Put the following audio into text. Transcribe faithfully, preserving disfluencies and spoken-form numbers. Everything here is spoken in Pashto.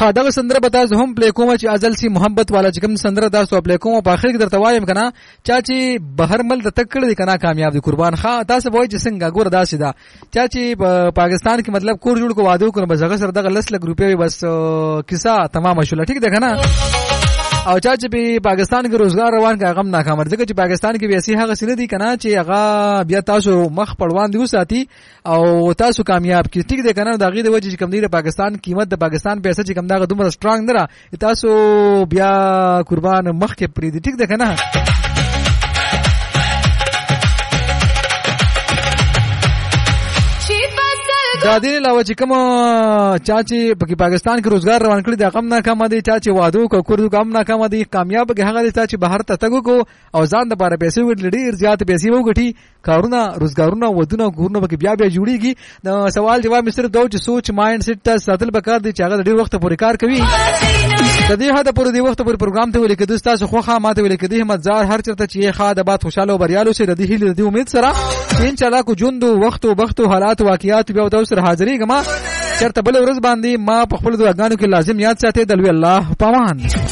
ها دغه سندره به تاسو هم پلی کوم چې ازل سي محبت والا چې کوم سندره تاسو پلی کوم په اخر کې درته وایم کنه چا چې بهر مل د تکړه دي کنه کامیاب دي قربان ها تاسو وایي چې څنګه ګور داسې دا چا چې پاکستان کې مطلب کور جوړ کو واده کړو بس هغه سره دغه لس لک روپۍ بس کیسه تمام شول ټیک ده کنه او چا چې په پاکستان کې روزګار روان کا غم ناکام ځکه چې پاکستان کې ویسي هغه سینې دي کنه چې هغه بیا تاسو مخ پړوان دی وساتي او تاسو کامیاب کی ټیک ده کنه دغه د وجه چې کم دی د پاکستان قیمت د پاکستان پیسې چې کم دغه دومره سترونګ نه را تاسو بیا قربان مخ کې پری دي ټیک ده کنه دا دې علاوه چې کوم چا چې په پاکستان کې روزګار روان کړی دا غم ناکام دي چا چې وادو کو کور غم ناکام دي کامیاب هغه دي چې بهر ته تګو کو او ځان د لپاره پیسې وړل ډیر زیات پیسې وګټي کارونه روزګارونه ودونه کورونه به بیا بیا جوړیږي نو سوال جواب مستر دو چې سوچ مایند سیټ ساتل پکار دي چې هغه ډیر وخت پورې کار کوي د دې هدا پورې دی وخت پورې پروګرام ته ولیکې دوست تاسو خوخه ماته ولیکې دې همت زار هر چرته چې ښه د باد خوشاله او بریالو سره د دې د امید سره ان شاء الله کو ژوند وخت او وخت او حالات واقعیات بیا د سره حاضرې غما چرته بل ورځ باندې ما په خپل دعاګانو کې لازم یاد ساتي دلوي الله پامان.